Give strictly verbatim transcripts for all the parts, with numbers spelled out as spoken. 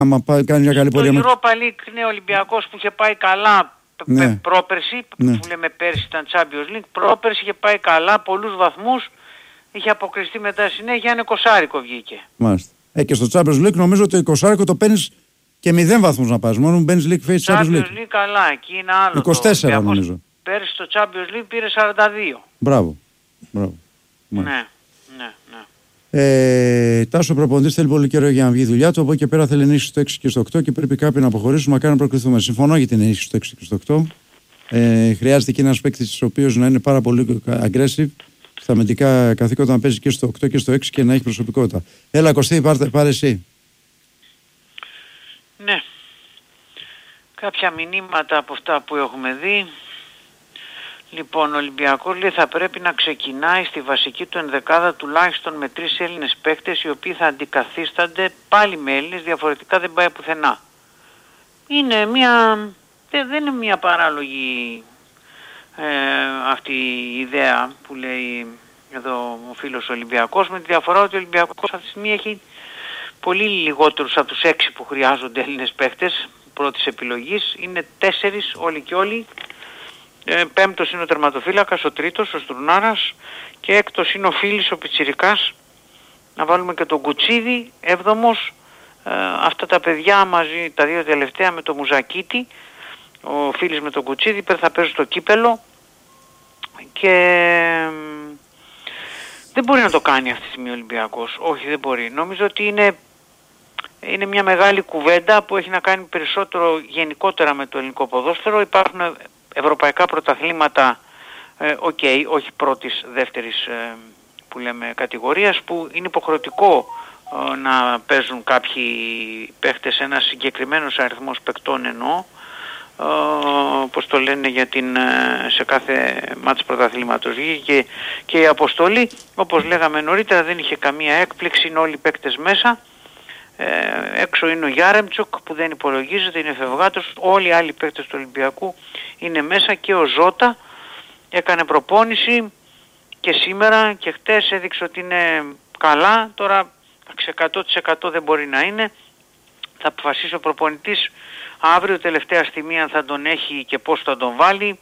άμα πάει, κάνει μια καλή πορεία. Το Europa League είναι Ολυμπιακός που είχε πάει καλά ναι. πρόπερση, ναι. που λέμε πέρσι ήταν Champions League, πρόπερση είχε πάει καλά, πολλούς βαθμούς, είχε αποκριστεί μετά συνέχεια, ένα εικοσάρικο βγήκε. Μάλιστα. Ε, και στο Champions League νομίζω ότι το εικοσάρικο το παίρνεις και μηδέν βαθμούς να πας, μόνο μπαίνεις League Phase Champions League. Champions League καλά, εκεί είναι άλλο. είκοσι τέσσερα το, νομίζω. Πέρσι στο Champions League πήρε σαράντα δύο. Μπράβο. Μπράβο. Ναι, ναι, ναι. Ε, Τάσο προπονητής θέλει πολύ καιρό για να βγει η δουλειά του. Από εκεί και πέρα θέλει ενίσχυση στο έξι και στο οκτώ και πρέπει κάποιοι να αποχωρήσουν. Μακάρι να προκριθούμε. Συμφωνώ για την ενίσχυση στο έξι και στο οκτώ. Ε, χρειάζεται και ένα παίκτη ο οποίος να είναι πάρα πολύ aggressive στα αμυντικά καθήκοντα, να παίζει και στο οκτώ και στο έξι και να έχει προσωπικότητα. Έλα, Κωστή, πάρε, πάρε εσύ. Ναι. Κάποια μηνύματα από αυτά που έχουμε δει. Λοιπόν, ο Ολυμπιακός λέει θα πρέπει να ξεκινάει στη βασική του ενδεκάδα τουλάχιστον με τρεις Έλληνες παίκτες οι οποίοι θα αντικαθίστανται πάλι με Έλληνες, διαφορετικά δεν πάει πουθενά. Είναι μια, δεν είναι μια παράλογη ε, αυτή η ιδέα που λέει εδώ ο φίλος Ολυμπιακός, με τη διαφορά ότι ο Ολυμπιακός αυτή τη στιγμή έχει πολύ λιγότερους από τους έξι που χρειάζονται Έλληνες παίκτες πρώτης επιλογής, είναι τέσσερις όλοι και όλοι. Ε, πέμπτος είναι ο τερματοφύλακας, ο τρίτος, ο Στουρνάρας, και έκτος είναι ο Φίλης, ο Πιτσιρικάς. Να βάλουμε και τον Κουτσίδη, έβδομος. Ε, αυτά τα παιδιά μαζί, τα δύο τελευταία με τον Μουζακίτη, ο Φίλης με τον Κουτσίδη, θα παίζουν στο κύπελο και ε, δεν μπορεί να το κάνει αυτή τη στιγμή ο Ολυμπιακός. Όχι, δεν μπορεί. Νομίζω ότι είναι, είναι μια μεγάλη κουβέντα που έχει να κάνει περισσότερο γενικότερα με το ελληνικό ποδόσφαιρο. Υπάρχουν ευρωπαϊκά πρωταθλήματα, ε, okay, όχι πρώτης, δεύτερης ε, που λέμε κατηγορίας, που είναι υποχρεωτικό ε, να παίζουν κάποιοι παίχτες, ένας συγκεκριμένος αριθμός παικτών εννοώ, ε, όπως το λένε για την, ε, σε κάθε μάτς πρωταθλήματος και, και η αποστολή, όπως λέγαμε νωρίτερα, δεν είχε καμία έκπληξη, είναι όλοι οι παίκτες μέσα. Ε, έξω είναι ο Γιάρεμτσοκ που δεν υπολογίζεται, είναι φευγάτος, όλοι οι άλλοι παίκτες του Ολυμπιακού είναι μέσα και ο Ζώτα έκανε προπόνηση και σήμερα και χτες έδειξε ότι είναι καλά, τώρα εκατό τοις εκατό δεν μπορεί να είναι, θα αποφασίσει ο προπονητής αύριο τελευταία στιγμή αν θα τον έχει και πώς θα τον βάλει,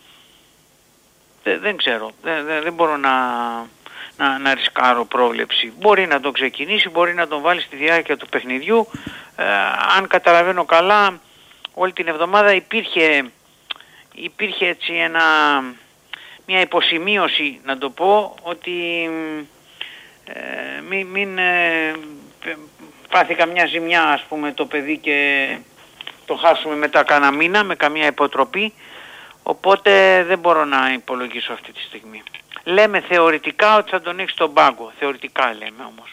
δεν, δεν ξέρω, δεν, δεν, δεν μπορώ να... Να, να ρισκάρω πρόβλεψη. Μπορεί να τον ξεκινήσει, μπορεί να τον βάλει στη διάρκεια του παιχνιδιού. Ε, αν καταλαβαίνω καλά, όλη την εβδομάδα υπήρχε, υπήρχε έτσι ένα, μια υποσημείωση, να το πω, ότι ε, μην, μην ε, πάθει καμιά ζημιά, ας πούμε, το παιδί και το χάσουμε μετά κάνα μήνα με καμία υποτροπή. Οπότε δεν μπορώ να υπολογίσω αυτή τη στιγμή. Λέμε θεωρητικά ότι θα τον έχει στον πάγκο. Θεωρητικά λέμε όμως.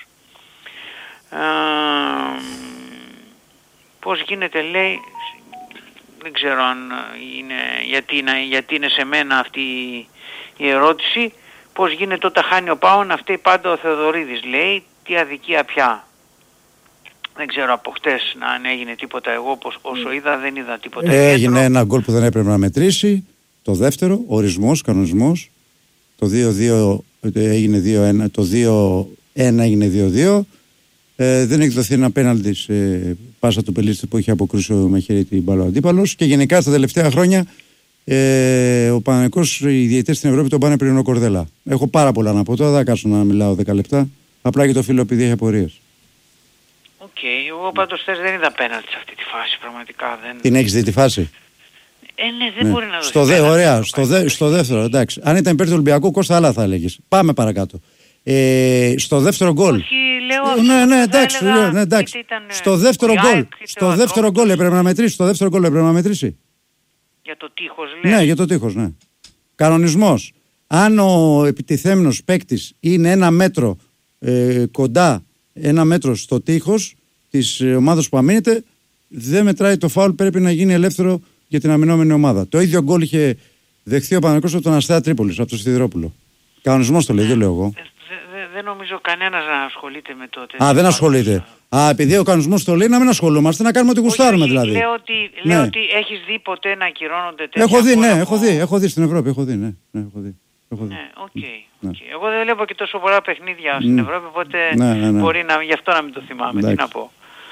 Ε, πώς γίνεται, λέει, δεν ξέρω αν είναι, γιατί, είναι, γιατί είναι σε μένα αυτή η ερώτηση. Πώς γίνεται όταν χάνει ο Πάων, αυτή πάντα ο Θεοδωρίδης, λέει, τι αδικία πια. Δεν ξέρω από χτες να αν έγινε τίποτα. Εγώ όσο είδα δεν είδα τίποτα. Έγινε ένα γκολ που δεν έπρεπε να μετρήσει. Το δεύτερο, ορισμός, κανονισμός. Το δύο δύο έγινε δύο ένα, το δύο ένα έγινε δύο δύο. Ε, δεν έχει δοθεί ένα πέναλτι σε πάσα του Πελίστη που είχε αποκρούσει με χέρι την μπάλα ο αντίπαλος. Και γενικά στα τελευταία χρόνια ε, ο Παναθηναϊκός, οι διαιτητές στην Ευρώπη τον πάνε πριν ο Κορδέλα. Έχω πάρα πολλά να πω τώρα, δεν θα κάτσω να μιλάω δέκα λεπτά. Απλά για το φίλο επειδή έχει απορίες. Οκ, okay, εγώ πάντως θες δεν είδα πέναλτι σε αυτή τη φάση, πραγματικά δεν... Την έχεις δει τη φάση? Ε, ναι, δεν ναι. μπορεί να δώσει. Στο δε, ωραία, στο, δε, στο δεύτερο, εντάξει. Αν ήταν υπέρ του Ολυμπιακού, Κώστα, άλλα θα έλεγες. Πάμε παρακάτω. Ε, στο δεύτερο γκολ. Όχι, λέω. Ναι, ναι, εντάξει. Έλεγα, ναι, εντάξει. Ήταν, στο δεύτερο γκολ. Στο δεύτερο γκολ έπρεπε να μετρήσει. Στο δεύτερο γκολ έπρεπε να μετρήσει. Για το τείχος, λέει. Ναι, για το τείχος, ναι. Κανονισμός. Αν ο επιτιθέμενος παίκτης είναι ένα μέτρο ε, κοντά, ένα μέτρο στο τείχος της ομάδας που αμήνεται, δεν μετράει το φάουλ, πρέπει να γίνει ελεύθερο για την αμυνόμενη ομάδα. Το ίδιο γκολ είχε δεχθεί ο Παναθηναϊκός από τον Αστέα Τρίπολης, από τον Σιδηρόπουλο. Κανονισμός το λέει, δεν λέω εγώ. Δεν δε, δε νομίζω κανένας να ασχολείται με το τέτοιο. Α, δεν ασχολείται. Α, επειδή ο κανονισμός το λέει, να μην ασχολούμαστε, να κάνουμε ό,τι γουστάρουμε δηλαδή. Λέω ότι, ναι. λέω ότι έχεις δει ποτέ να ακυρώνονται τέτοια. Έχω δει, ναι, έχω δει, έχω δει στην Ευρώπη, έχω δει, ναι. ναι έχω δει. Ναι, okay, okay. Ναι. Εγώ δεν βλέπω και τόσο πολλά παιχνίδια στην Ευρώπη, οπότε ναι, ναι, ναι. μπορεί να, γι' αυτό να μην το θυμάμαι. Τι να πω.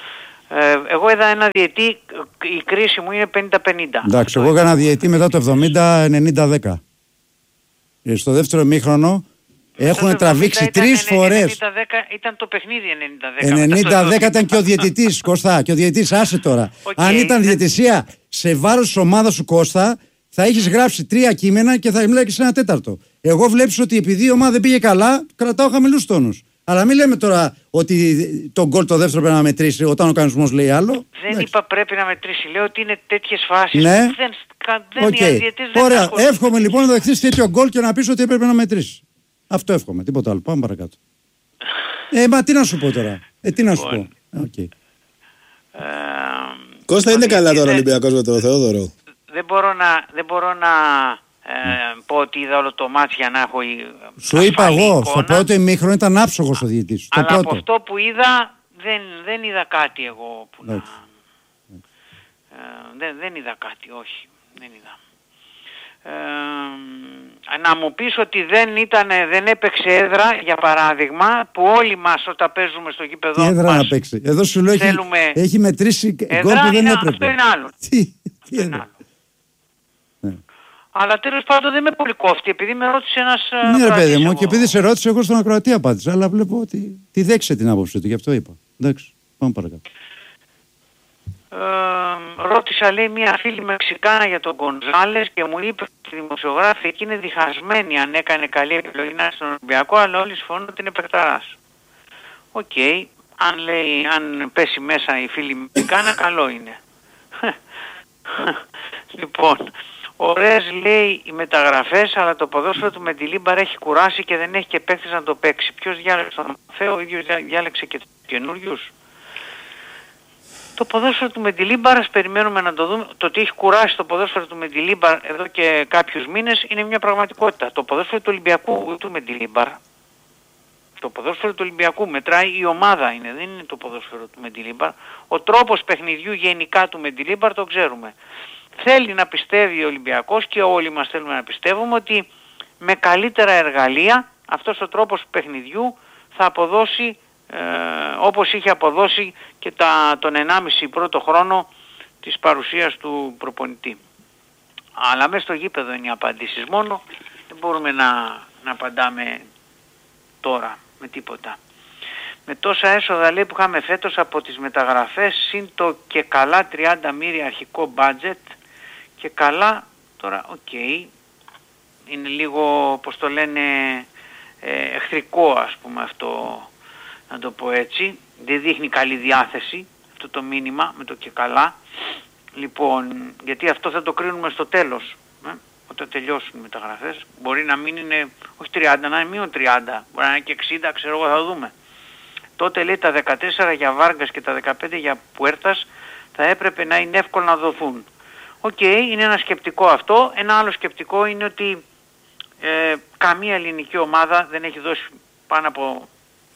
Ε, εγώ είδα ένα διετή, η κρίση μου είναι πενήντα πενήντα. Εντάξει, εγώ έκανα διετή μετά το εβδομήντα ενενήντα δέκα. Στο δεύτερο ημίχρονο έχουν τραβήξει τρεις φορές. ενενήντα δέκα ήταν το παιχνίδι ενενήντα δέκα. ενενήντα δέκα ήταν και ο διαιτητής, Κώστα. Και ο διαιτητής, άσε τώρα. Okay. Αν ήταν διαιτησία σε βάρος της ομάδας σου, Κώστα, θα έχεις γράψει τρία κείμενα και θα μιλάει σε ένα τέταρτο. Εγώ βλέπεις ότι επειδή η ομάδα δεν πήγε καλά, κρατάω χαμηλούς τόνους. Αλλά μην λέμε τώρα ότι το γκολ το δεύτερο πρέπει να μετρήσει όταν ο κανονισμός λέει άλλο. Δεν εντάξει. Είπα πρέπει να μετρήσει. Λέω ότι είναι τέτοιες φάσεις ναι. που δεν, δεν okay. είναι διαιτητής. Ωραία. Εύχομαι λοιπόν να δεχτείς τέτοιο γκολ και να πεις ότι έπρεπε να μετρήσει. Αυτό εύχομαι. Τίποτα άλλο. Πάμε παρακάτω. ε, μα τι να σου πω τώρα. Ε, τι να σου πω. Okay. Ε, Κώστα, είναι καλά τώρα ο Ολυμπιακός με τον Θεόδωρο. Δεν μπορώ να, δεν μπορώ να ε, πω ότι είδα όλο το μάτς για να έχω. Σου είπα εγώ, εικόνα, στο πρώτο ημίχρονο ήταν άψογος ο διαιτητής. Αλλά πρώτο. από αυτό που είδα δεν, δεν είδα κάτι εγώ που να, ε, δεν, δεν είδα κάτι, όχι. Δεν είδα. Ε, να μου πεις ότι δεν, ήταν, δεν έπαιξε έδρα, για παράδειγμα, που όλοι μας όταν παίζουμε στο γήπεδο τι έδρα μας να παίξει. Εδώ σου λέω έχει, έχει μετρήσει γκολ που δεν έπρεπε. Αυτό είναι άλλο. Τι, τι είναι άλλο. Ναι. Αλλά τέλος πάντων δεν με πολύ κόφτει, επειδή με ρώτησε ένας... Ναι ρε παιδί μου, και επειδή σε ρώτησε εγώ στον ακροατή απάντησα, αλλά βλέπω ότι τη δέξε την άποψη του, γι' αυτό είπα. Εντάξει, πάμε παρακάτω. Ε, ρώτησα, λέει, μια φίλη Μεξικάνα για τον Γκονζάλες και μου είπε ότι η δημοσιογράφη εκεί είναι διχασμένη αν έκανε καλή επιλογή να είναι στον Ολυμπιακό, αλλά όλοι συμφωνούν ότι είναι παιχταράς. Οκ, okay. αν λέει, αν πέσει μέσα η φίλη Μεξικάνα, καλό είναι. Λοιπόν, ωραίες λέει οι μεταγραφές, αλλά το ποδόσφαιρο του Μεντιλίμπαρ έχει κουράσει και δεν έχει και παίκτης να το παίξει. Ποιος διάλεξε τον Θεό, ο ίδιος διάλεξε και τους καινούριους. Το ποδόσφαιρο του Μεντιλίμπαρ, ας περιμένουμε να το δούμε. Το ότι έχει κουράσει το ποδόσφαιρο του Μεντιλίμπαρ εδώ και κάποιους μήνες είναι μια πραγματικότητα. Το ποδόσφαιρο του Ολυμπιακού του Μεντιλίμπαρ, το ποδόσφαιρο του Ολυμπιακού μετράει η ομάδα είναι, δεν είναι το ποδόσφαιρο του Μεντιλίμπαρ. Ο τρόπος παιχνιδιού γενικά του Μεντιλίμπαρ το ξέρουμε. Θέλει να πιστεύει ο Ολυμπιακός και όλοι μας θέλουμε να πιστεύουμε ότι με καλύτερα εργαλεία αυτός ο τρόπος παιχνιδιού θα αποδώσει ε, όπως είχε αποδώσει και τα, τον ενάμιση πρώτο χρόνο της παρουσίας του προπονητή. Αλλά μέσα στο γήπεδο είναι οι απαντήσεις μόνο, δεν μπορούμε να, να απαντάμε τώρα με τίποτα. Με τόσα έσοδα λέει που είχαμε φέτος από τις μεταγραφές, συν το και καλά τριάντα μοίρια αρχικό budget και καλά, τώρα οκ, okay, είναι λίγο, πώς το λένε, ε, εχθρικό ας πούμε αυτό, να το πω έτσι, δεν δείχνει καλή διάθεση αυτό το μήνυμα με το και καλά. Λοιπόν, γιατί αυτό θα το κρίνουμε στο τέλος, ε, όταν τελειώσουν οι μεταγραφές. Μπορεί να μην είναι, όχι τριάντα, να είναι μείον τριάντα, μπορεί να είναι και εξήντα, ξέρω εγώ, θα δούμε. Τότε λέει τα δεκατέσσερα για Βάργκας και τα δεκαπέντε για Πουέρτας θα έπρεπε να είναι εύκολο να δοθούν. Οκ, okay, είναι ένα σκεπτικό αυτό. Ένα άλλο σκεπτικό είναι ότι ε, καμία ελληνική ομάδα δεν έχει δώσει πάνω από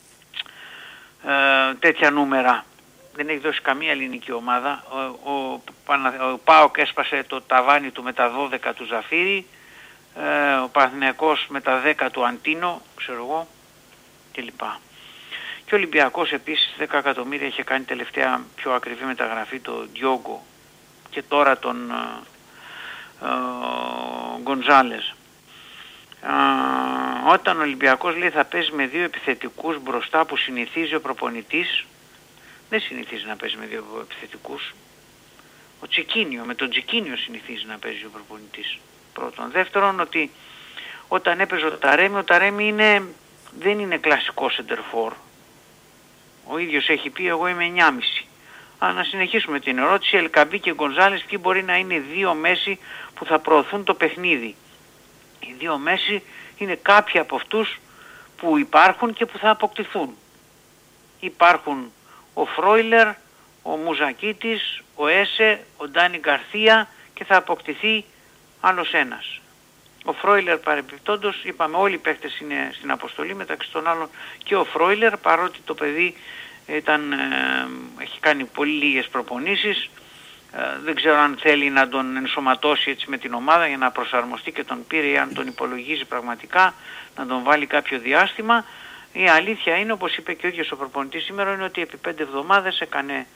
ε, τέτοια νούμερα. Δεν έχει δώσει καμία ελληνική ομάδα. Ο, ο, ο, ο ΠΑΟΚ έσπασε το ταβάνι του με τα δώδεκα του Ζαφύρι, ε, ο Παναθηναϊκός με τα δέκα του Αντίνο, ξέρω εγώ, κλπ. Και ο Ολυμπιακός επίσης δέκα εκατομμύρια είχε κάνει τελευταία πιο ακριβή μεταγραφή το Διόγκο και τώρα τον ε, ε, Γκονζάλες. Ε, όταν ο Ολυμπιακός λέει θα παίζει με δύο επιθετικούς μπροστά που συνηθίζει ο προπονητής, δεν συνηθίζει να παίζει με δύο επιθετικούς. Ο Τσικίνιο, με τον Τσικίνιο συνηθίζει να παίζει ο προπονητής. Πρώτον. Δεύτερον, ότι όταν έπαιζε ο Ταρέμι, ο Ταρέμι είναι, δεν είναι κλασικό σεντερφόρ. Ο ίδιος έχει πει εγώ είμαι εννιά κόμμα πέντε. Αλλά να συνεχίσουμε την ερώτηση. Ελκαμπή και Γκονζάλες, ποιοι μπορεί να είναι δύο μέση που θα προωθούν το παιχνίδι. Οι δύο μέση είναι κάποιοι από αυτούς που υπάρχουν και που θα αποκτηθούν. Υπάρχουν ο Φρόιλερ, ο Μουζακίτης, ο Έσε, ο Ντάνι Γκαρθία και θα αποκτηθεί άλλος ένας. Ο Φρόιλερ παρεμπιπτόντως, είπαμε όλοι οι παίκτες είναι στην αποστολή, μεταξύ των άλλων και ο Φρόιλερ, παρότι το παιδί ήταν, ε, έχει κάνει πολύ λίγες προπονήσεις, ε, δεν ξέρω αν θέλει να τον ενσωματώσει έτσι με την ομάδα για να προσαρμοστεί και τον πήρε ή αν τον υπολογίζει πραγματικά να τον βάλει κάποιο διάστημα. Η αλήθεια είναι, όπως είπε και ο ίδιος ο προπονητής σήμερα, είναι ότι επί πέντε εβδομάδες έκανε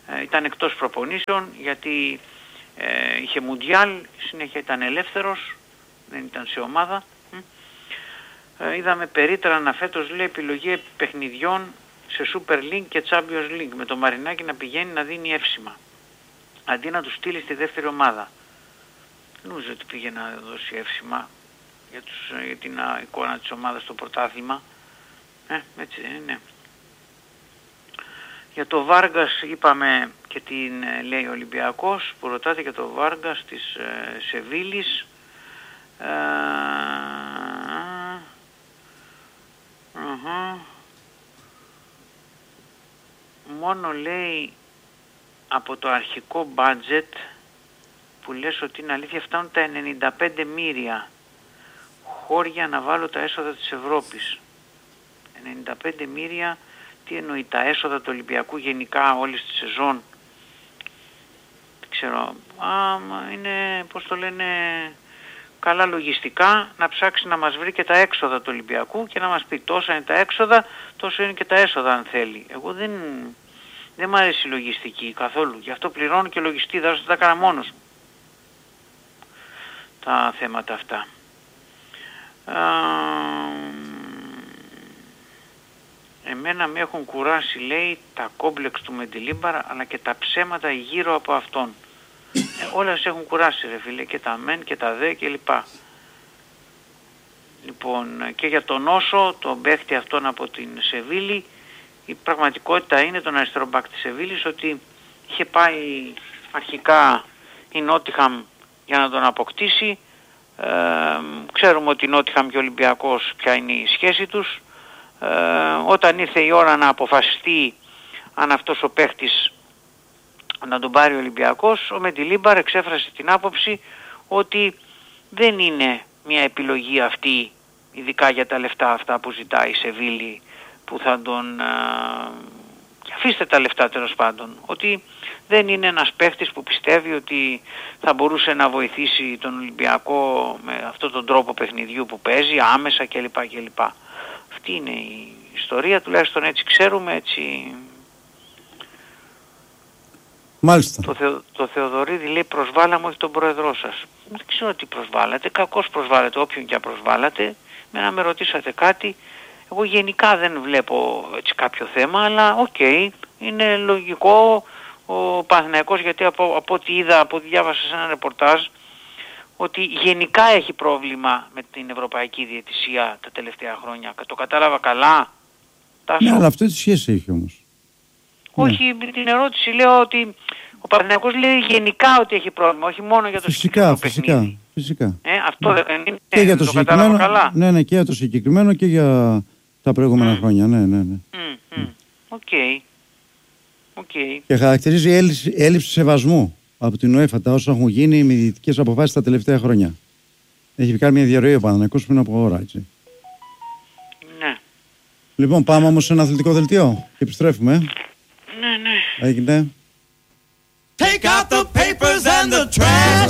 Ε, ήταν εκτός προπονήσεων γιατί ε, είχε Μουντιάλ, συνέχεια ήταν ελεύθερος, δεν ήταν σε ομάδα. Ε, είδαμε περίτερα να φέτος λέει επιλογή παιχνιδιών σε Super League και Champions League, με το Μαρινάκι να πηγαίνει να δίνει εύσημα αντί να του στείλει στη δεύτερη ομάδα. Δεν νομίζω ότι πήγε να δώσει εύσημα για, τους, για την α, εικόνα της ομάδας στο πρωτάθλημα. Ε, έτσι δεν είναι. Για το Βάργας είπαμε και την λέει ο Ολυμπιακός, που ρωτάτε για το Βάργας της ε, Σεβίλης. Ε, uh-huh. Μόνο λέει από το αρχικό budget που λες ότι είναι αλήθεια φτάνουν τα ενενήντα πέντε μοίρια χώρια να βάλω τα έσοδα της Ευρώπης. ενενήντα πέντε μοίρια, τι εννοεί, τα έσοδα του Ολυμπιακού γενικά όλης της σεζόν? Δεν ξέρω. Α, είναι, πώς το λένε, καλά λογιστικά να ψάξει να μας βρει και τα έξοδα του Ολυμπιακού και να μας πει τόσα είναι τα έξοδα, τόσο είναι και τα έσοδα αν θέλει. Εγώ δεν, δεν μ' αρέσει η λογιστική καθόλου. Γι' αυτό πληρώνω και λογιστή, δεν τα έκανα μόνος τα θέματα αυτά. Α, εμένα με έχουν κουράσει λέει τα κόμπλεξ του Μεντιλίμπαρα αλλά και τα ψέματα γύρω από αυτόν. Ε, όλα σε έχουν κουράσει ρε φίλε, και τα μεν και τα δε και λοιπά. Λοιπόν, και για τον Όσο, τον παίχτη αυτόν από την Σεβίλη, η πραγματικότητα είναι τον αριστερό μπακ της Σεβίλης ότι είχε πάει αρχικά η Νότιχαμ για να τον αποκτήσει. Ε, ξέρουμε ότι η Νότιχαμ και ο Ολυμπιακός ποια είναι η σχέση τους. Ε, όταν ήρθε η ώρα να αποφασιστεί αν αυτός ο παίχτης να τον πάρει ο Ολυμπιακός, ο Μεντιλίμπαρ εξέφρασε την άποψη ότι δεν είναι μια επιλογή αυτή, ειδικά για τα λεφτά αυτά που ζητάει η Σεβίλη, που θα τον... Α, αφήστε τα λεφτά τέλος πάντων, ότι δεν είναι ένας παίχτης που πιστεύει ότι θα μπορούσε να βοηθήσει τον Ολυμπιακό με αυτόν τον τρόπο παιχνιδιού που παίζει άμεσα κλπ. κλπ. Αυτή είναι η ιστορία, τουλάχιστον έτσι ξέρουμε, έτσι... Μάλιστα. Το, Θεο, το Θεοδωρίδη λέει προσβάλαμε όχι τον πρόεδρό σας. Δεν ξέρω τι προσβάλατε, κακώς προσβάλατε όποιον και αν προσβάλατε. Με να με ρωτήσατε κάτι, εγώ γενικά δεν βλέπω έτσι κάποιο θέμα, αλλά οκ, okay, είναι λογικό ο Παναθηναϊκός, γιατί από, από ό,τι είδα, από ό,τι διάβασα σε ένα ρεπορτάζ, ότι γενικά έχει πρόβλημα με την ευρωπαϊκή διαιτησία τα τελευταία χρόνια. Το κατάλαβα καλά? Τάσο? Ναι, αλλά αυτό τι σχέση έχει όμως? Όχι, ναι. Την ερώτηση λέω ότι ο Παναθηναϊκός λέει γενικά ότι έχει πρόβλημα, όχι μόνο για το φυσικά, συγκεκριμένο φυσικά, παιχνίδι. φυσικά. Ε, αυτό δεν είναι, και για το, το κατάλαβα καλά. Ναι, ναι, και για το συγκεκριμένο και για τα προηγούμενα mm. χρόνια, ναι, ναι, ναι. Οκ. Mm, mm. okay. okay. Και χαρακτηρίζει έλλειψη, έλλειψη σεβασμού από την UEFA τα όσα έχουν γίνει με διαιτητικές αποφάσεις τα τελευταία χρόνια. Έχει κάνει μια διαρροή ο Παναθηναϊκός πριν από ώρα, έτσι. Ναι. Λοιπόν, πάμε όμως σε ένα αθλητικό δελτίο και επιστρέφουμε. Ναι, ναι. Έγινε. Take out the papers and the trash,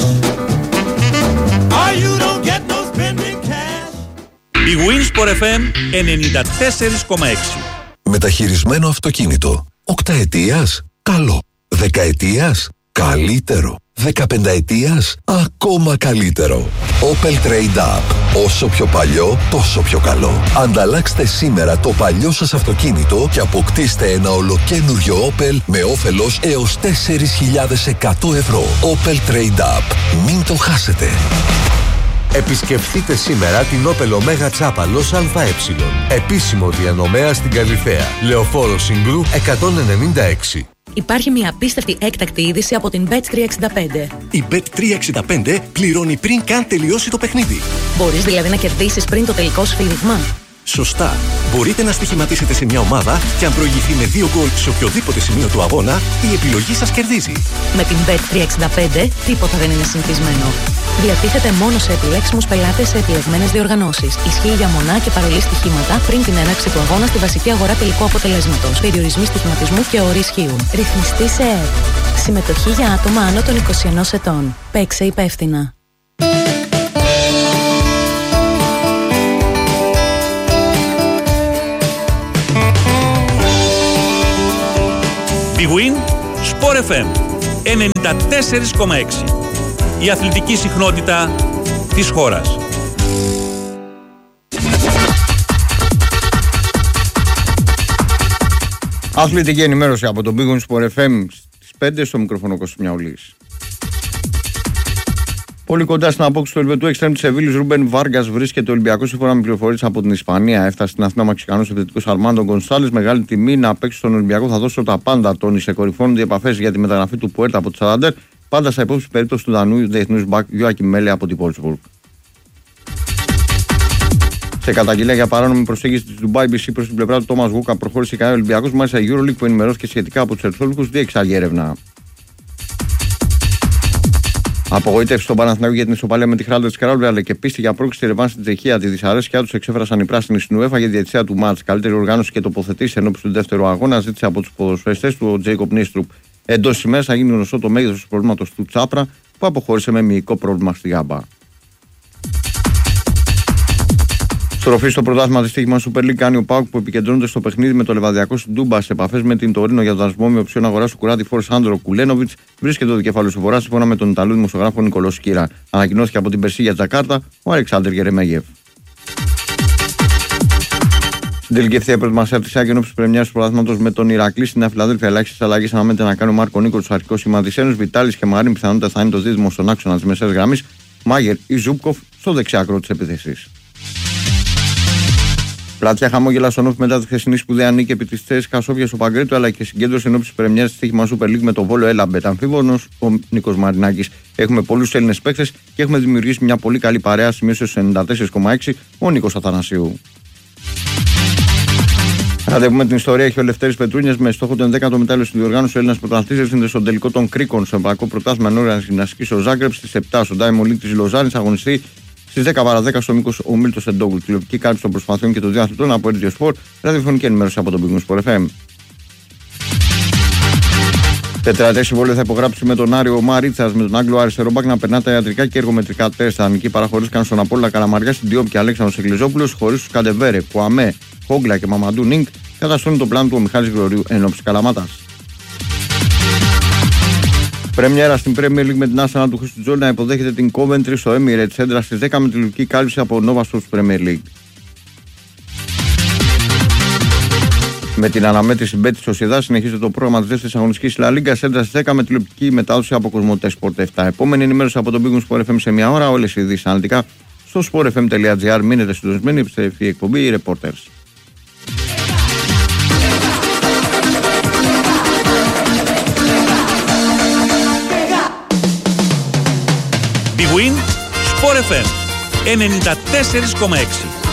or you don't get no spending cash. Η Winsport εφ εμ ενενήντα τέσσερα κόμμα έξι. Μεταχειρισμένο αυτοκίνητο. Οκταετίας, καλό. Δεκαετίας, καλύτερο. Δεκαπενταετίας, ακόμα καλύτερο. Opel Trade Up. Όσο πιο παλιό, τόσο πιο καλό. Ανταλλάξτε σήμερα το παλιό σας αυτοκίνητο και αποκτήστε ένα ολοκένουργιο Opel με όφελος έως τέσσερις χιλιάδες εκατό ευρώ. Opel Trade Up. Μην το χάσετε. Επισκεφτείτε σήμερα την Opel Omega Τσάπαλος ΑΕ. Επίσημο διανομέα στην Καλιθέα. Λεωφόρο Συγκρού εκατόν ενενήντα έξι. Υπάρχει μια απίστευτη έκτακτη είδηση από την μπετ τριακόσια εξήντα πέντε. Η μπετ τριακόσια εξήντα πέντε πληρώνει πριν καν τελειώσει το παιχνίδι. Μπορείς δηλαδή να κερδίσεις πριν το τελικό σφύριγμα. Σωστά. Μπορείτε να στοιχηματίσετε σε μια ομάδα και αν προηγηθεί με δύο γκολ σε οποιοδήποτε σημείο του αγώνα, η επιλογή σας κερδίζει. Με την μπετ τριακόσια εξήντα πέντε τίποτα δεν είναι συνηθισμένο. Διατίθεται μόνο σε επιλέξιμους πελάτες σε επιλεγμένες διοργανώσεις. Ισχύει για μονά και παρολί στοιχήματα πριν την έναρξη του αγώνα στη βασική αγορά τελικού αποτελέσματος. Περιορισμοί στοιχηματισμού και όροι ισχύουν. Ρυθμιστή σε ΕΕΠ. Συμμετοχή για άτομα άνω των είκοσι ένα ετών. Παίξε υπεύθυνα. Big Win Sport εφ εμ ενενήντα τέσσερα κόμμα έξι. Η αθλητική συχνότητα της χώρας. Αθλητική ενημέρωση από τον Big Win Sport εφ εμ στις πέντε, στο μικρόφωνο Κώστας Μιαουλής. Πολύ κοντά στην απόκτηση του Ελβετού εξτρέμ της Σεβίλης, Ρούμπεν Βάργκας, βρίσκεται ο Ολυμπιακός σύμφωνα με πληροφορίες από την Ισπανία. Έφτασε στην Αθήνα ο Μαξικανός επιθετικός Αρμάντο Γκονσάλες. Μεγάλη τιμή να παίξει στον Ολυμπιακό. Θα δώσω τα πάντα. Τόνισε κορυφώνονται οι επαφές για τη μεταγραφή του Πουέρτα από τη Σανταντέρ. Πάντα στα υπόψη περίπτωση του Δανού διεθνούς μπακ Γιόακιμ Μέλε από την Βόλσμπουργκ. Σε καταγγελία για παράνομη προσέγγιση τη Dubai μπι σι προς την πλευρά του Τόμας Γούκα προχώρησε η ΚΑΕ Ολυμπιακός. Μάλιστα η EuroLeague που ενημερώθηκε σχετικά από τους Ερσόλικους διεξάγει έρευνα. Απογοήτευση στον Παναθηναϊκό για την ισοπαλία με τη Χράλτα τη Καράβια, αλλά και πίστη για πρόκληση τη ρεβάνση στην Τσεχία. Τη δυσαρέσκειά του εξέφρασαν οι πράσινοι στην UEFA για τη διαιτησία του μάτς. Καλύτερη οργάνωση και τοποθετήσει ενώπιση του δεύτερου αγώνα ζήτησε από του ποδοσφαιριστές του ο Τζέικοπ Νίστρουπ. Εντός της ημέρας θα γίνει γνωστό το μέγεθος του προβλήματος του Τσάπρα που αποχώρησε με μυϊκό πρόβλημα στη Γάμπα. Στροφή στο πρωτάθλημα τη στοίχημα Super League κάνει ο ΠΑΟΚ που επικεντρώνεται στο παιχνίδι με το Λεβαδιακό στην Τούμπα σε επαφές με την Τωρίνο για τον δανεισμό με οψιόν αγορά του κουράτη Φόρ Σάντρο Κουλένοβιτς. Βρίσκεται το δικεφάλαιο στο βορρά σύμφωνα με τον Ιταλό δημοσιογράφο Νικολό Σκύρα. Ανακοινώθηκε από την Περσίγια Τζακάρτα ο Αλεξάνδρ Γερεμέγεφ. Στην τελική ευθεία προετοιμασία τη Άκη ενόψει πρεμιέρα του πρωταθλήματος με τον Ηρακλή στην Νέα Φιλαδέλφια. Ελάχιστες αλλαγές αναμένεται να κάνει ο Μάρκο Νίκο του αρχικό σήμα τη Ένωση. Βιτάλης και Μαρίν πιθανότητα θα είναι το δίδυμο στον άξονα τη μεσαίας γραμμής. Μάγερ ή Ζούπκοφ στο δεξιάκρο τη επίθεσης. Πλατιά χαμόγελα στον Όφη μετά τη χθεσινή σπουδαία νίκη επί τη Τσέσκα Σόφια στο Παγκρίτο, αλλά και συγκέντρωση ενόψει πρεμιέρα τη στοίχημα Super League με το Βόλο Έλαμπετ. Αμφίβολος ο Νίκος Μαρινάκης. Έχουμε πολλούς Έλληνες παίκτες και έχουμε δημιουργήσει μια πολύ καλή παρέα. Σημείωσε στους ενενήντα τέσσερα κόμμα έξι ο Νίκος Αθανασίου. Ραντεβού με την ιστορία έχει ο Λευτέρης Πετρούνιας με στόχο το ενδέκατο μετάλλιο στη διοργάνωση. Ο Έλληνας πρωταθλητής ευθύνεται στον τελικό των Κρίκων στο Ευρωπαϊκό Πρωτάθλημα Νόρια Γυμναστικής ο Ζάγκρεπ στις επτά στον Ντάιμο Λίγκ της Λοζάνης αγωνιστεί. Στις δέκα παρά δέκα στο μήκος ο Μίλτος Εντόγλου. Τηλεοπτική κάλυψη των προσπαθειών και των δύο αθλητών από Έρτιο Σπορ. Ραδιοφωνική ενημέρωση από τον Big Win Sport εφ εμ. Τετραετές συμβόλαιο θα υπογράψει με τον Άριο Μαρίτσας με τον Άγγλο αριστερό μπακ να περνά τα ιατρικά και εργομετρικά τεστ. Ανική παραχωρήθηκαν στον Απόλλωνα Καραμαριά, στην Διόπ και Αλέξανδρος Εγκλιζόπουλος, χωρίς τους Καντεβέρε, Κουαμέ, Χόγκλα και Μαμαντού Νίνγκ. Καταστρώνει το πλάνο του ο Μιχάλης Γρηγορίου ενόψει Καλαμάτας. Πρεμιέρα στην Premier League με την Arsenal του Χρήστου Τζόλι να υποδέχεται την Coventry στο Emirates Center στις δέκα με τηλεοπτική κάλυψη από Nova Sports Premier League. Με την αναμέτρηση Μπέτης Σοσιεδάδ συνεχίζεται το πρόγραμμα της δεύτερης αγωνιστικής La Liga Center στις δέκα με τηλεοπτική μετάδοση από Κοσμοτέ Sport επτά. Επόμενη ενημέρωση από τον Big Win Sport εφ εμ σε μια ώρα. Όλες οι ειδήσεις αναλυτικά στο sport f m τελεία g r. Μείνετε συντονισμένοι, επιστρέφει η εκπομπή οι Reporters. Big Win Sport εφ εμ ενενήντα τέσσερα κόμμα έξι.